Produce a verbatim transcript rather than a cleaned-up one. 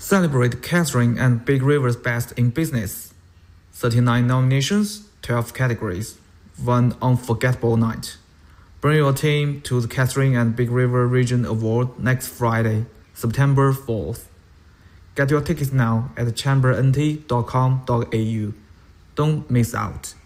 Celebrate Catherine and Big River's best in business. thirty-nine nominations, twelve categories, one unforgettable night. Bring your team to the Catherine and Big River Region Award next Friday, September fourth. Get your tickets now at chamber n t dot com dot a u. Don't miss out.